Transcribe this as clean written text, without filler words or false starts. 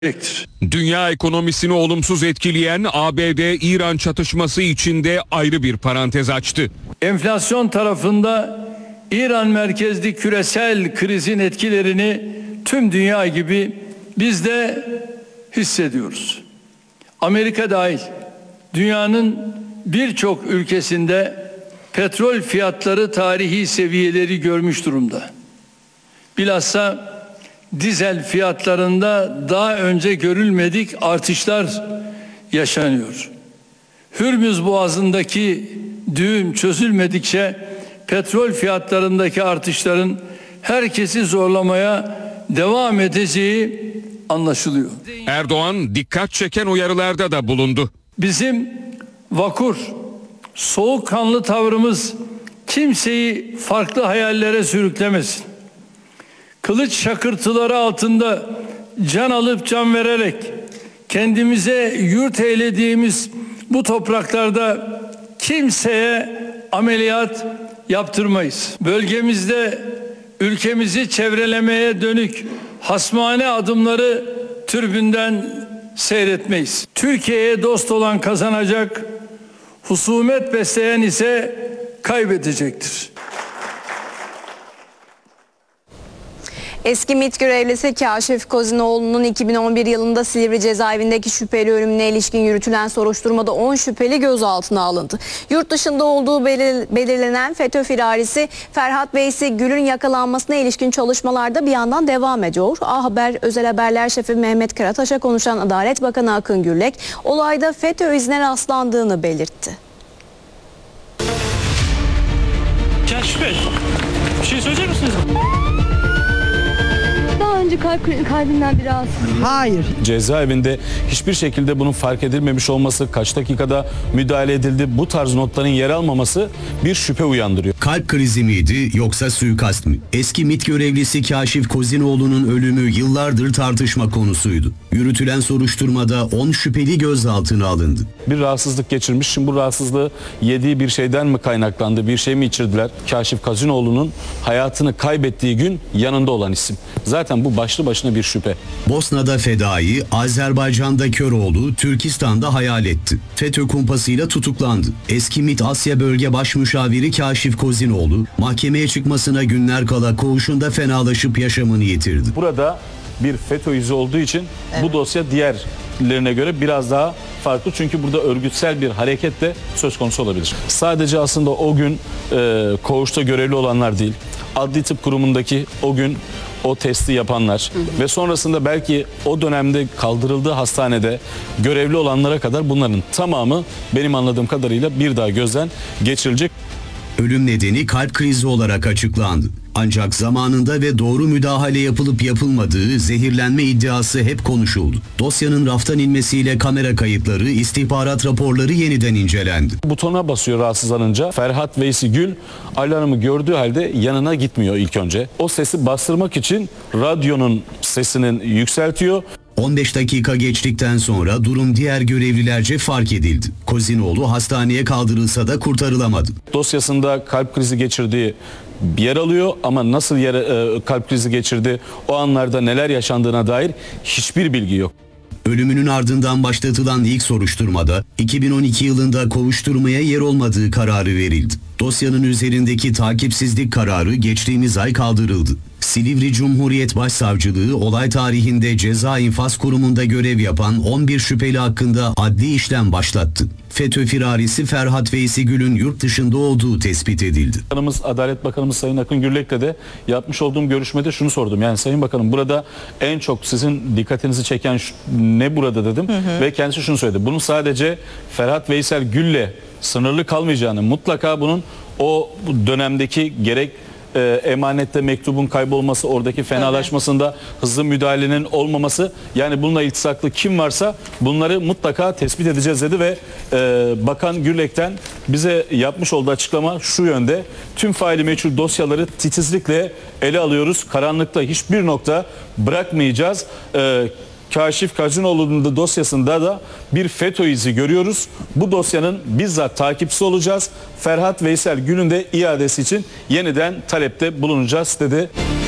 gerektir. Dünya ekonomisini olumsuz etkileyen ABD-İran çatışması içinde ayrı bir parantez açtı. Enflasyon tarafında İran merkezli küresel krizin etkilerini tüm dünya gibi biz de hissediyoruz. Amerika dahil dünyanın birçok ülkesinde petrol fiyatları tarihi seviyeleri görmüş durumda. Bilhassa dizel fiyatlarında daha önce görülmedik artışlar yaşanıyor. Hürmüz Boğazı'ndaki düğüm çözülmedikçe petrol fiyatlarındaki artışların herkesi zorlamaya devam edeceği anlaşılıyor. Erdoğan dikkat çeken uyarılarda da bulundu. Bizim vakur, soğukkanlı tavrımız kimseyi farklı hayallere sürüklemesin. Kılıç şakırtıları altında can alıp can vererek kendimize yurt eylediğimiz bu topraklarda kimseye ameliyat yaptırmayız. Bölgemizde ülkemizi çevrelemeye dönük hasmane adımları türbünden seyretmeyiz. Türkiye'ye dost olan kazanacak, husumet besleyen ise kaybedecektir. Eski MİT görevlisi Kaşif Kozinoğlu'nun 2011 yılında Silivri cezaevindeki şüpheli ölümüne ilişkin yürütülen soruşturmada 10 şüpheli gözaltına alındı. Yurt dışında olduğu belirlenen FETÖ firarisi Ferhat Veysi Gül'ün yakalanmasına ilişkin çalışmalarda bir yandan devam ediyor. A Haber Özel Haberler Şefi Mehmet Karataş'a konuşan Adalet Bakanı Akın Gürlek, olayda FETÖ izine rastlandığını belirtti. Kaşif Bey, bir şey söyleyecek misiniz? Önce kalbinden bir rahatsızlık. Hayır. Cezaevinde hiçbir şekilde bunun fark edilmemiş olması, kaç dakikada müdahale edildi, bu tarz notların yer almaması bir şüphe uyandırıyor. Kalp krizi miydi yoksa suikast mı? Eski MİT görevlisi Kaşif Kozinoğlu'nun ölümü yıllardır tartışma konusuydu. Yürütülen soruşturmada 10 şüpheli gözaltına alındı. Bir rahatsızlık geçirmiş. Şimdi bu rahatsızlığı yediği bir şeyden mi kaynaklandı, bir şey mi içirdiler? Kaşif Kozinoğlu'nun hayatını kaybettiği gün yanında olan isim. Zaten bu başlı başına bir şüphe. Bosna'da fedai, Azerbaycan'da Köroğlu, Türkistan'da Hayalet'ti. FETÖ kumpasıyla tutuklandı. Eski MİT Asya Bölge Başmüşaviri Kaşif Kozinoğlu, mahkemeye çıkmasına günler kala koğuşunda fenalaşıp yaşamını yitirdi. Burada bir FETÖ izi olduğu için bu dosya diğerlerine göre biraz daha farklı. Çünkü burada örgütsel bir hareket de söz konusu olabilir. Sadece aslında o gün koğuşta görevli olanlar değil, Adli Tıp Kurumu'ndaki o gün o testi yapanlar ve sonrasında belki o dönemde kaldırıldığı hastanede görevli olanlara kadar bunların tamamı benim anladığım kadarıyla bir daha gözden geçirilecek. Ölüm nedeni kalp krizi olarak açıklandı. Ancak zamanında ve doğru müdahale yapılıp yapılmadığı zehirlenme iddiası hep konuşuldu. Dosyanın raftan inmesiyle kamera kayıtları, istihbarat raporları yeniden incelendi. Butona basıyor rahatsızlanınca. Ferhat Veysi Gül alarmı gördüğü halde yanına gitmiyor ilk önce. O sesi bastırmak için radyonun sesini yükseltiyor. 15 dakika geçtikten sonra durum diğer görevlilerce fark edildi. Kozinoğlu hastaneye kaldırılsa da kurtarılamadı. Dosyasında kalp krizi geçirdiği yer alıyor ama nasıl kalp krizi geçirdi, o anlarda neler yaşandığına dair hiçbir bilgi yok. Ölümünün ardından başlatılan ilk soruşturmada 2012 yılında kovuşturmaya yer olmadığı kararı verildi. Dosyanın üzerindeki takipsizlik kararı geçtiğimiz ay kaldırıldı. Silivri Cumhuriyet Başsavcılığı olay tarihinde Ceza İnfaz Kurumu'nda görev yapan 11 şüpheli hakkında adli işlem başlattı. FETÖ firarisi Ferhat Veysi Gül'ün yurt dışında olduğu tespit edildi. Adalet Bakanımız Sayın Akın Gürlek'le de yapmış olduğum görüşmede şunu sordum. Yani Sayın Bakanım, burada en çok sizin dikkatinizi çeken ne burada dedim. Ve kendisi şunu söyledi. Bunun sadece Ferhat Veysel Gül'le sınırlı kalmayacağını, mutlaka bunun o dönemdeki gerek emanette mektubun kaybolması, oradaki fenalaşmasında hızlı müdahalenin olmaması, yani bununla iltisaklı kim varsa bunları mutlaka tespit edeceğiz dedi ve Bakan Gürlek'ten bize yapmış olduğu açıklama şu yönde: tüm faili meçhul dosyaları titizlikle ele alıyoruz, karanlıkta hiçbir nokta bırakmayacağız. Kaşif Kozinoğlu'nun da dosyasında da bir FETÖ izi görüyoruz. Bu dosyanın bizzat takipçisi olacağız. Ferhat Veysel Gül'ün de iadesi için yeniden talepte bulunacağız dedi.